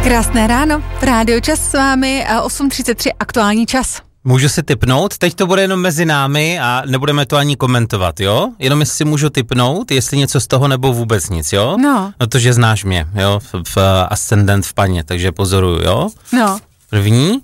Krásné ráno, Rádio Čas s vámi, 8:33 aktuální čas. Můžu si tipnout, teď to bude jenom mezi námi a nebudeme to ani komentovat, jo? Jenom jestli si můžu tipnout, jestli něco z toho nebo vůbec nic, jo? No. No to, že znáš mě, jo? V ascendent v paně, takže pozoruju, jo? No. První?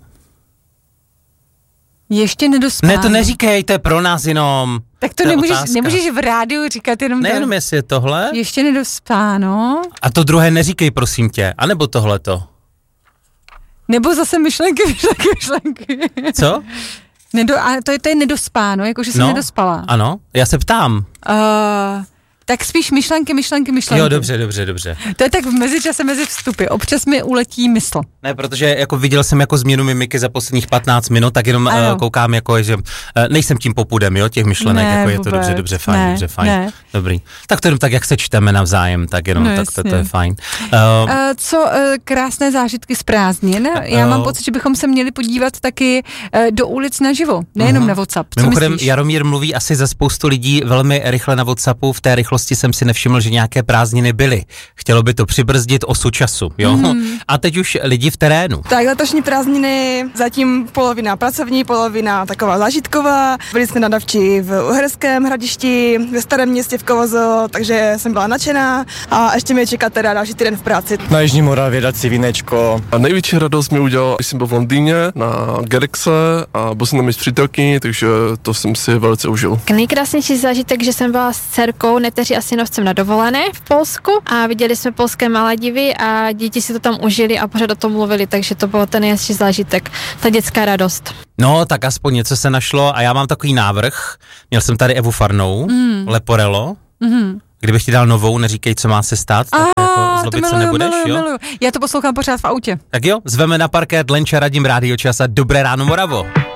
Ještě nedospáno. Ne, to neříkej, to je pro nás jenom. Tak to nemůžeš v rádiu říkat jenom to. Nejenom jestli je tohle. Ještě nedospáno. A to druhé neříkej, prosím tě, anebo tohleto. Nebo zase myšlenky. Co? A to je nedospáno, jakože jsem nedospala. Ano, já se ptám. Tak spíš myšlenky. Jo, dobře. To je tak v mezičase mezi vstupy. Občas mi uletí mysl. Ne, protože jako viděl jsem jako změnu mimiky za posledních 15 minut, tak jenom koukám jako, že nejsem tím popudem, jo, těch myšlenek, ne, jako je vůbec. to dobře, fajn. Ne. Dobrý. Tak to jenom tak, jak se čteme navzájem, tak jenom tak to je fajn. Co krásné zážitky z prázdnin? Já mám pocit, že bychom se měli podívat taky do ulic naživo, nejenom na WhatsApp. Co mimochodem, myslíš? Jaromír mluví asi za spoustu lidí velmi rychle na WhatsAppu, v té rychlosti jsem si nevšiml, že nějaké prázdniny byly. Chtělo by to přibrzdit osu času, jo? A teď už lidi v terénu. Tak letošní prázdniny zatím polovina pracovní, polovina taková zážitková. Byli jsme na Davči v Uherském Hradišti, ve Starém Městě v Kovozo, takže jsem byla nadšená a ještě mě čeká teda další týden v práci. Na Jižní Moravě dát si vínečko. A největší radost mi udělal, když jsem byl v Londýně na Gerexe a byl jsem tam i s přítelkyní, takže to jsem si velice užil. Nejkrásnější zážitek, že jsem byla s dcerkou, neteří a synovcem na dovolené v Polsku a viděli jsme polské Maledivy a děti si to tam užili a pořád o tom mluvili, takže to byl ten nejhezčí zážitek, ta dětská radost. No, tak aspoň něco se našlo a já mám takový návrh. Měl jsem tady Evu Farnou, Leporello. Kdybych ti dal novou, neříkej, co má se stát, tak jako zlobit se nebudeš, miluju. Já to poslouchám pořád v autě. Tak jo, zveme na parkét Lenča, Radim, Rádio Čas a dobré ráno, Moravo.